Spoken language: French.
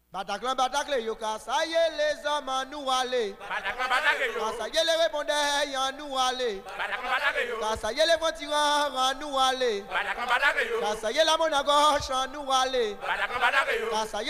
Bataclan, Bataclan, yo, ça y est, les hommes en nous aller. Bataclan, Bataclan, yo. Ça y est, les répondeurs en nous aller. Bataclan, Bataclan, yo. Ça y est, les ventirants en nous aller. Bataclan, Bataclan, yo. Ça y est, la monnaie gauche en nous aller. Bataclan, Bataclan, yo. Ça y est,